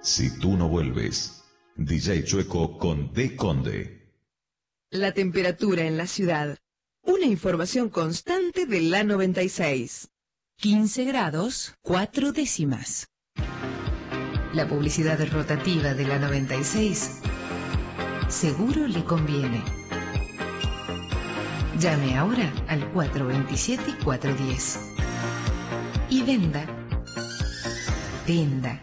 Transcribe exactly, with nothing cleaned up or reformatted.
Si tú no vuelves. D J Chueco con D. Conde. La temperatura en la ciudad. Una información constante de la noventa y seis. quince grados, cuatro décimas. La publicidad rotativa de la noventa y seis seguro le conviene. Llame ahora al cuatro veintisiete, cuatrocientos diez. Y venda. Venda.